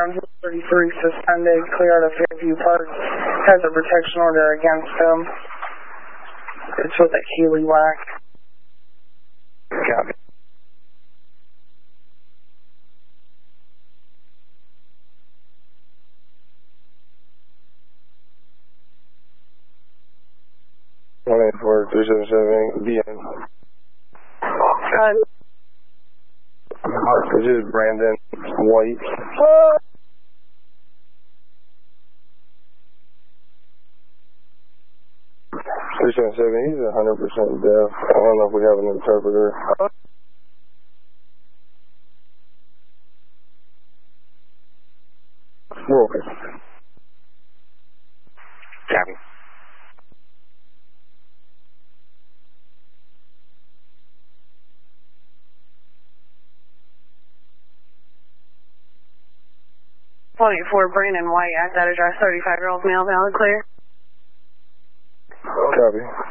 Ground 33 suspended, clear out of Fairview Park, has a protection order against him. It's with a Keeley whack. Copy. For 377 BN. This is Brandon White. 377, he's 100% deaf. I don't know if we have an interpreter. We're okay. Copy. For Brandon White at that address, 35-year-old male, valid clear. Copy.